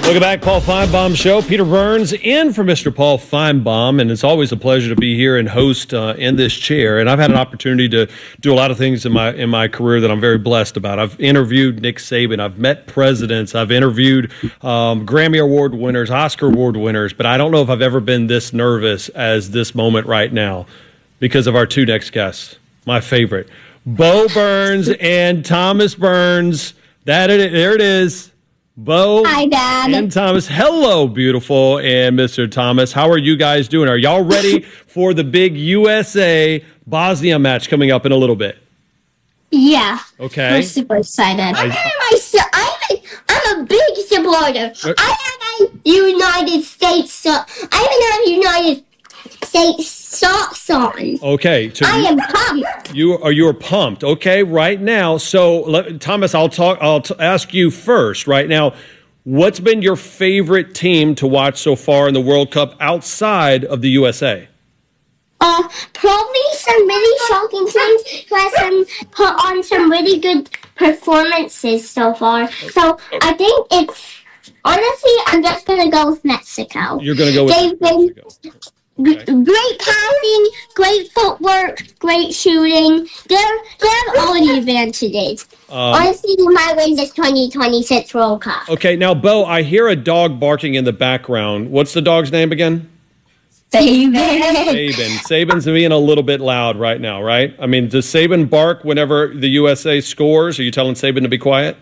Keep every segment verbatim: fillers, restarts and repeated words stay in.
Welcome back, Paul Feinbaum Show. Peter Burns in for Mister Paul Feinbaum, and it's always a pleasure to be here and host uh, in this chair. And I've had an opportunity to do a lot of things in my in my career that I'm very blessed about. I've interviewed Nick Saban, I've met presidents, I've interviewed um, Grammy Award winners, Oscar Award winners, but I don't know if I've ever been this nervous as this moment right now because of our two next guests. My favorite, Bo Burns and Thomas Burns. That it, there it is. Bo Hi, Dad. and Thomas. Hello, beautiful, and Mister Thomas. How are you guys doing? Are y'all ready for the big U S A Bosnia match coming up in a little bit? Yeah. Okay. We're super excited. I- I'm, a, I'm, a, I'm a big supporter. Uh, I have a United States so I even have United States socks on. Okay. So I you, am pumped. you are you are pumped. Okay, right now. So let, Thomas, I'll talk. I'll t- ask you first. Right now, what's been your favorite team to watch so far in the World Cup outside of the U S A? Uh, probably some really shocking teams who has some put on some really good performances so far. So I think it's honestly, I'm just gonna go with Mexico. You're going to go with They've been Mexico. g- great passing, great footwork, great shooting. They're they have all the advantages. Um, Honestly, they might win this twenty twenty-six World Cup. Okay, now, Bo, I hear a dog barking in the background. What's the dog's name again? Saban. Saban. Saban's being a little bit loud right now, right? I mean, does Saban bark whenever the U S A scores? Are you telling Saban to be quiet?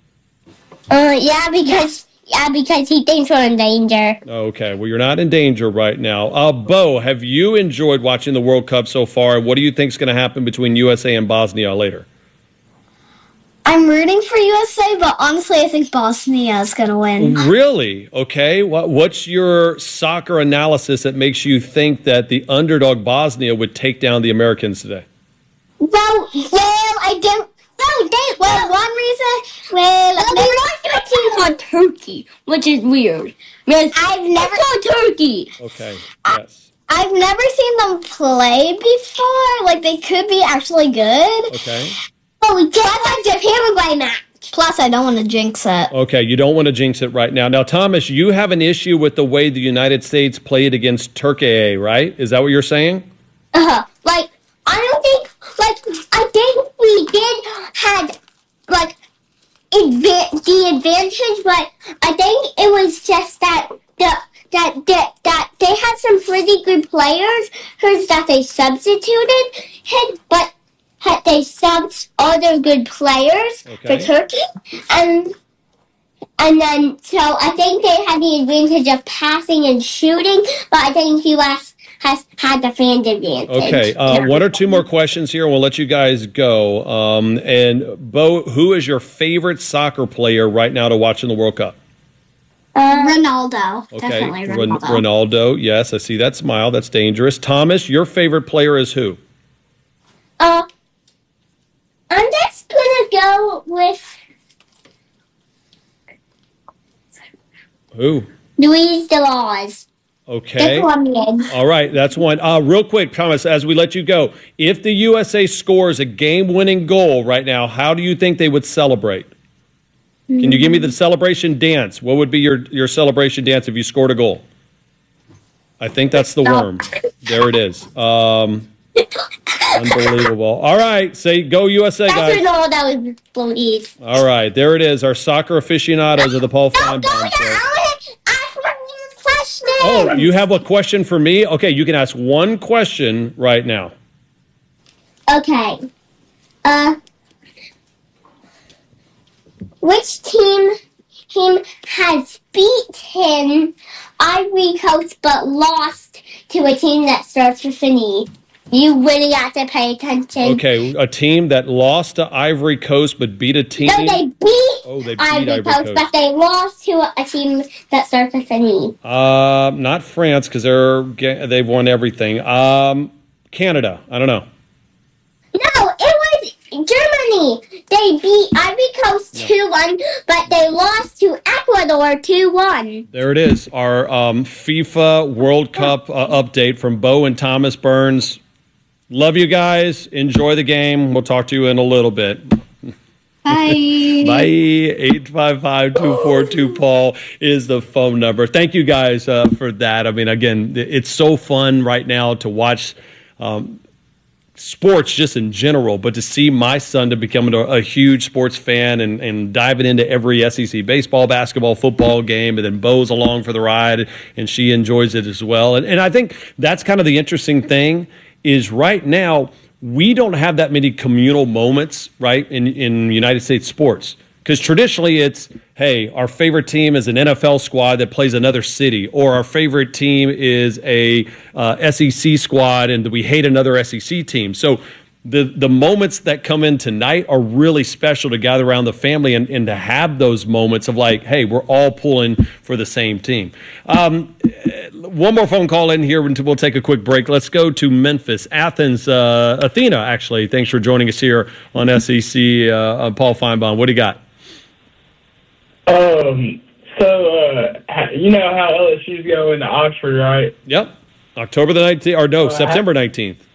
Uh, yeah, because yeah, because he thinks we're in danger. Okay, well, you're not in danger right now. Uh, Bo, have you enjoyed watching the World Cup so far? What do you think is going to happen between U S A and Bosnia later? I'm rooting for U S A, but honestly, I think Bosnia is going to win. Really? Okay. What, what's your soccer analysis that makes you think that the underdog Bosnia would take down the Americans today? Well, well, I don't. No, they. Well, one reason, well, Well, maybe- they lost to a team called Turkey, which is weird. Because I've never saw Turkey. Okay. Yes. I've never seen them play before. Like, they could be actually good. Okay. But we just had the Paraguay match. Plus, I don't want to jinx it. Okay, you don't want to jinx it right now. Now, Thomas, you have an issue with the way the United States played against Turkey, right? Is that what you're saying? Uh, like, I don't think, like, I think we did had, like, adva- the advantage, but I think it was just that the that that that they had some pretty good players who's that they substituted, had, but had they subbed other good players Okay. for Turkey, and and then so I think they had the advantage of passing and shooting, but I think U S has had the fan advantage. Okay, uh, one or two more questions here, and we'll let you guys go. Um, and, Bo, who is your favorite soccer player right now to watch in the World Cup? Uh, Ronaldo. Okay, Definitely Ron- Ronaldo. Ronaldo. Yes, I see that smile. That's dangerous. Thomas, your favorite player is who? Uh, I'm just gonna go with Who? Luis de Laws, the Okay. Colombian. All right, that's one. Uh, real quick, Thomas, as we let you go, if the U S A scores a game-winning goal right now, how do you think they would celebrate? Can you give me the celebration dance? What would be your, your celebration dance if you scored a goal? I think that's the worm. There it is. Um, unbelievable. All right, say go U S A, That's guys. Ronaldo, that was Luis. All right, there it is. Our soccer aficionados of the Paul No, Feinbaum no, Show. I want to ask one more question. Oh, you have a question for me? Okay, you can ask one question right now. Okay. Uh, which team team has beaten Ivory Coast but lost to a team that starts with an E? You really have to pay attention. Okay, a team that lost to Ivory Coast but beat a team. No, they beat, Oh, they beat Ivory, Ivory Coast, Coast. but they lost to a, a team that starts with an E. Uh, not France because they're ga- they've won everything. Um, Canada. I don't know. No, it was Germany. They beat Ivory Coast two one, but they lost to Ecuador two one. There it is. Our um, FIFA World Cup uh, update from Bo and Thomas Burns. Love you guys. Enjoy the game. We'll talk to you in a little bit. Bye. Bye. eight five five, two four two, Paul is the phone number. Thank you guys uh, for that. I mean, again, it's so fun right now to watch um, sports just in general, but to see my son to become a, a huge sports fan and, and diving into every S E C baseball, basketball, football game, and then Bo's along for the ride, and she enjoys it as well. And, and I think that's kind of the interesting thing is right now we don't have that many communal moments, right, in, in United States sports. Because traditionally it's, hey, our favorite team is an N F L squad that plays another city, or our favorite team is a uh, S E C squad and we hate another S E C team. So the the moments that come in tonight are really special to gather around the family and, and to have those moments of like, hey, we're all pulling for the same team. Um, one more phone call in here until we'll take a quick break. Let's go to Memphis. Athens, uh, Athena, actually. Thanks for joining us here on S E C. Uh, Paul Feinbaum, what do you got? Um, so, uh, you know how L S U's going to Oxford, right? Yep. October the nineteenth, or no, Uh, September nineteenth.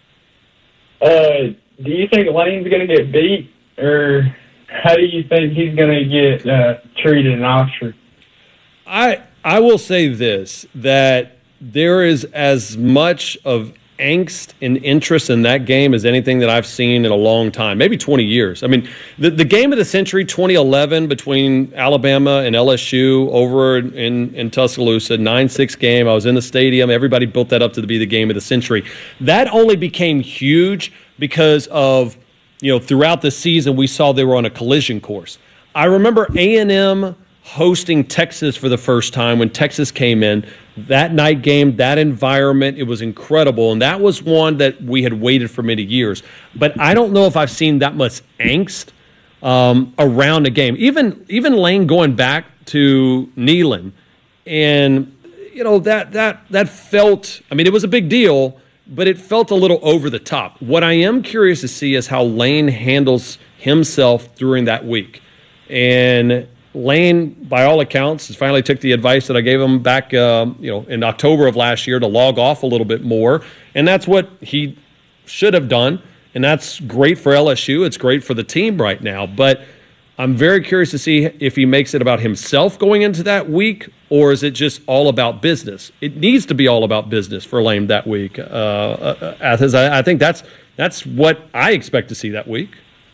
Uh, do you think Lane's going to get beat, or how do you think he's going to get uh, treated in Oxford? I I will say this, that there is as much of angst and interest in that game as anything that I've seen in a long time, maybe twenty years. I mean, the, the game of the century, twenty eleven, between Alabama and L S U over in, in Tuscaloosa, nine six game. I was in the stadium. Everybody built that up to be the game of the century. That only became huge because of, you know, throughout the season, we saw they were on a collision course. I remember A and M hosting Texas for the first time when Texas came in. That night game, that environment, it was incredible. And that was one that we had waited for many years. But I don't know if I've seen that much angst um, around the game. Even even Lane going back to Neyland. And, you know, that that that felt, I mean, it was a big deal, but it felt a little over the top. What I am curious to see is how Lane handles himself during that week. And Lane, by all accounts, has finally took the advice that I gave him back, uh, you know, in October of last year to log off a little bit more, and that's what he should have done, and that's great for L S U. It's great for the team right now, but I'm very curious to see if he makes it about himself going into that week, or is it just all about business? It needs to be all about business for Lane that week. Uh, uh, Athens, I, I think that's that's what I expect to see that week.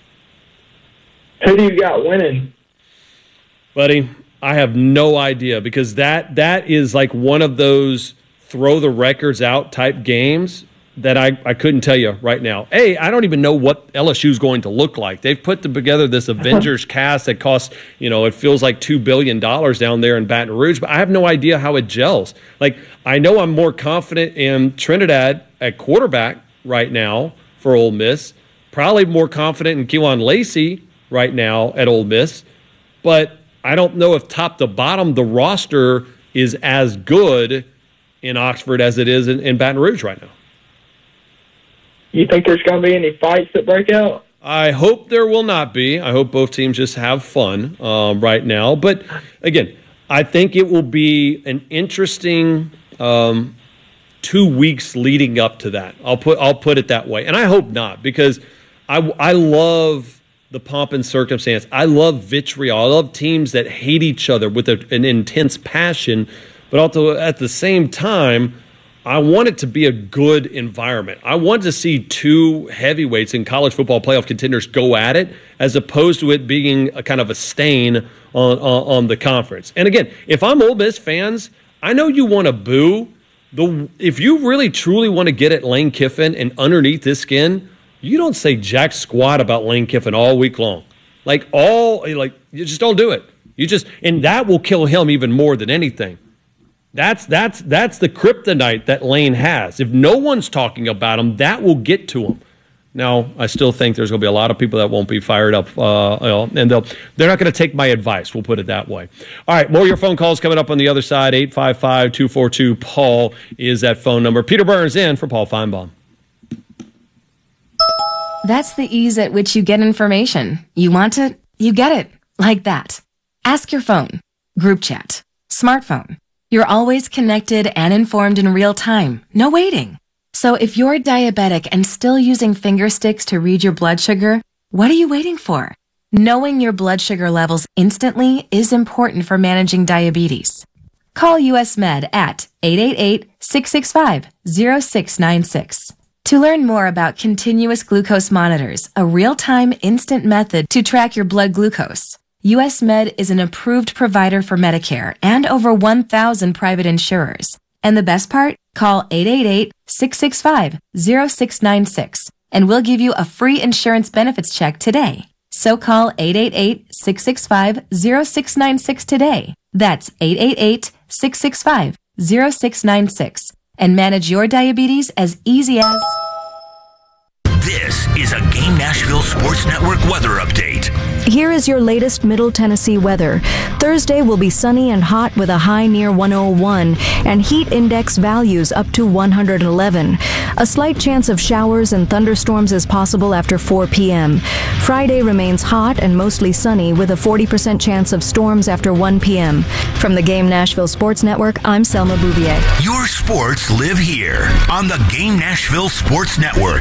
Who do you got winning? Buddy, I have no idea, because that that is like one of those throw the records out type games that I, I couldn't tell you right now. A, I don't even know what L S U is going to look like. They've put together this Avengers cast that costs, you know, it feels like two billion dollars down there in Baton Rouge, but I have no idea how it gels. Like, I know I'm more confident in Trinidad at quarterback right now for Ole Miss, probably more confident in Keelan Lacey right now at Ole Miss, but I don't know if top to bottom the roster is as good in Oxford as it is in, in Baton Rouge right now. You think there's going to be any fights that break out? I hope there will not be. I hope both teams just have fun um, right now. But, again, I think it will be an interesting um, two weeks leading up to that. I'll put I'll put it that way. And I hope not, because I, I love – the pomp and circumstance. I love vitriol. I love teams that hate each other with a, an intense passion, but also at the same time, I want it to be a good environment. I want to see two heavyweights in college football playoff contenders go at it, as opposed to it being a kind of a stain on, on, on the conference. And again, if I'm Ole Miss fans, I know you want to boo. The, if you really truly want to get at Lane Kiffin and underneath his skin, you don't say jack squat about Lane Kiffin all week long. Like, all, like, you just don't do it. You just, and that will kill him even more than anything. That's that's that's the kryptonite that Lane has. If no one's talking about him, that will get to him. Now, I still think there's going to be a lot of people that won't be fired up, uh, you know, and they'll, they're not going to take my advice. We'll put it that way. All right, more of your phone calls coming up on the other side. eight five five, two four two, Paul is that phone number. Peter Burns in for Paul Feinbaum. That's the ease at which you get information. You want it, you get it. Like that. Ask your phone. Group chat. Smartphone. You're always connected and informed in real time. No waiting. So if you're diabetic and still using finger sticks to read your blood sugar, what are you waiting for? Knowing your blood sugar levels instantly is important for managing diabetes. Call U S Med at eight eight eight, six six five, zero six nine six. To learn more about continuous glucose monitors, a real-time instant method to track your blood glucose, U S Med is an approved provider for Medicare and over one thousand private insurers. And the best part? Call eight eight eight, six six five, zero six nine six and we'll give you a free insurance benefits check today. So call eight eight eight, six six five, zero six nine six today. That's eight eight eight, six six five, zero six nine six and manage your diabetes as easy as... This is a Game Nashville Sports Network weather update. Here is your latest Middle Tennessee weather. Thursday will be sunny and hot with a high near one oh one and heat index values up to one hundred eleven. A slight chance of showers and thunderstorms is possible after four p.m. Friday remains hot and mostly sunny with a forty percent chance of storms after one p.m. From the Game Nashville Sports Network, I'm Selma Bouvier. Your sports live here on the Game Nashville Sports Network.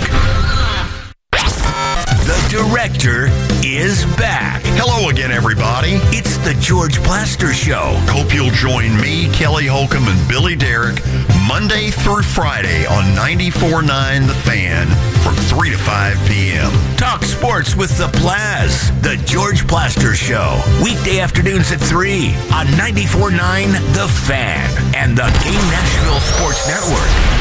The director is back. Hello again, everybody. It's the George Plaster Show. Hope you'll join me, Kelly Holcomb, and Billy Derrick Monday through Friday on ninety-four point nine The Fan from three to five p.m. Talk sports with the Plaz. The George Plaster Show. Weekday afternoons at three on ninety-four point nine The Fan and the Game Nashville Sports Network.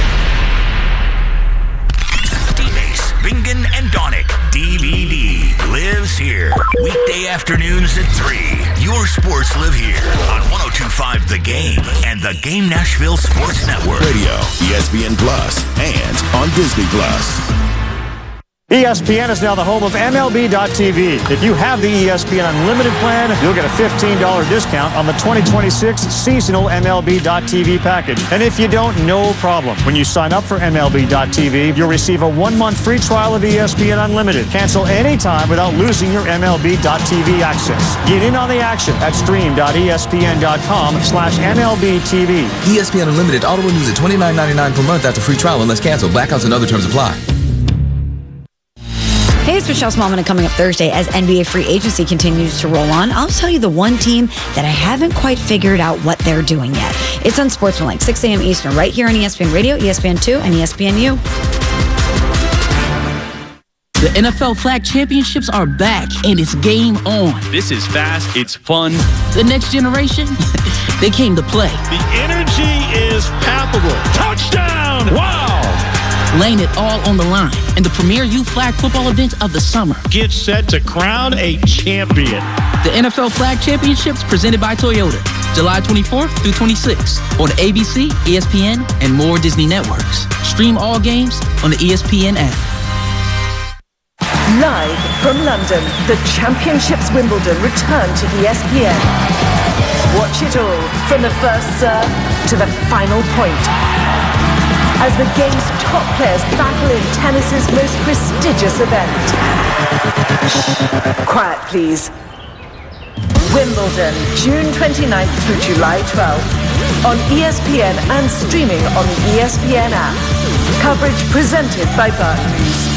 Bingen and Donick, D V D, lives here. Weekday afternoons at three. Your sports live here on one oh two point five The Game and the Game Nashville Sports Network. Radio, E S P N Plus, and on Disney Plus. E S P N is now the home of M L B dot T V. If you have the E S P N Unlimited plan, you'll get a fifteen dollars discount on the twenty twenty-six seasonal M L B dot T V package. And if you don't, no problem. When you sign up for M L B dot T V, you'll receive a one-month free trial of E S P N Unlimited. Cancel anytime without losing your M L B dot T V access. Get in on the action at stream dot E S P N dot com slash M L B T V. E S P N Unlimited auto renews at twenty-nine ninety-nine per month after free trial unless canceled. Blackouts and other terms apply. Hey, it's Michelle Smallman, and coming up Thursday as N B A free agency continues to roll on, I'll tell you the one team that I haven't quite figured out what they're doing yet. It's on Sportsmanlike, six a.m. Eastern, right here on E S P N Radio, E S P N two, and E S P N U. The N F L Flag Championships are back, and it's game on. This is fast, it's fun. The next generation, they came to play. The energy is palpable. Touchdown! Wow! Laying it all on the line in the premier youth flag football event of the summer. Get set to crown a champion. The N F L Flag Championships presented by Toyota, July twenty-fourth through twenty-sixth on A B C, E S P N, and more Disney networks. Stream all games on the E S P N app. Live from London, the Championships Wimbledon return to E S P N. Watch it all from the first serve to the final point, as the game's top players battle in tennis's most prestigious event. Quiet, please. Wimbledon, June twenty-ninth through July twelfth, on E S P N and streaming on the E S P N app. Coverage presented by Barclays.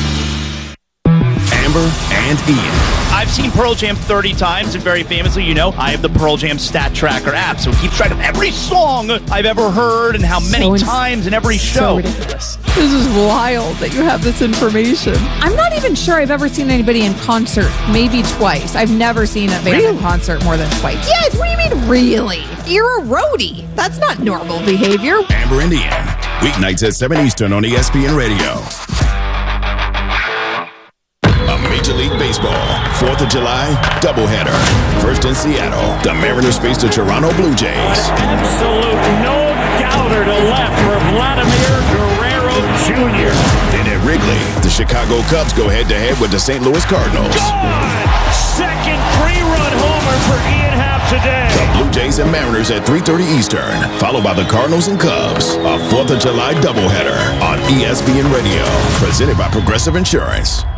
Amber and Ian. I've seen Pearl Jam thirty times, and very famously, you know, I have the Pearl Jam Stat Tracker app, so it keeps track of every song I've ever heard and how many so times in every show. So ridiculous. This is wild that you have this information. I'm not even sure I've ever seen anybody in concert, maybe twice. I've never seen a band really? in concert more than twice. Yes, what do you mean, really? You're a roadie. That's not normal behavior. Amber and Ian, weeknights at seven Eastern on E S P N Radio. Major League Baseball, fourth of July, doubleheader. First in Seattle, the Mariners face the Toronto Blue Jays. Absolute no-doubter to left for Vladimir Guerrero Junior Then at Wrigley, the Chicago Cubs go head-to-head with the Saint Louis Cardinals. Gone! Second three-run homer for Ian Happ today. The Blue Jays and Mariners at three thirty Eastern, followed by the Cardinals and Cubs. A fourth of July doubleheader on E S P N Radio, presented by Progressive Insurance.